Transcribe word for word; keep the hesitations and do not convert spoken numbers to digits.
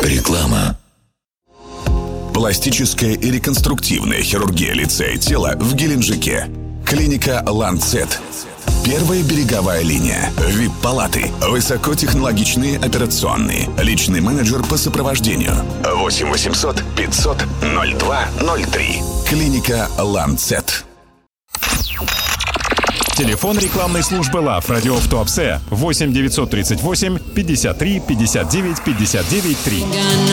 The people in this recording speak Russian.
Реклама. Пластическая и реконструктивная хирургия лица и тела в Геленджике. Клиника «Ланцет». Первая береговая линия. ви ай пи-палаты. Высокотехнологичные операционные. Личный менеджер по сопровождению. восемь восемьсот пятьсот ноль два ноль три. Клиника «Ланцет». Телефон рекламной службы ЛАВ Радиоф Туапсе восемь девятьсот тридцать восемь пятьдесят три пятьдесят девять пятьдесят девять три.